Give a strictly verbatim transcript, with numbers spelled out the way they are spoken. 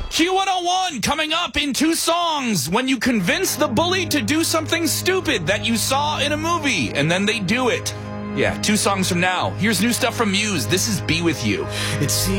Q one oh one coming up in two songs. When you convince the bully to do something stupid that you saw in a movie, and then they do it. Yeah, two songs from now. Here's new stuff from Muse. This is Be With You. It seems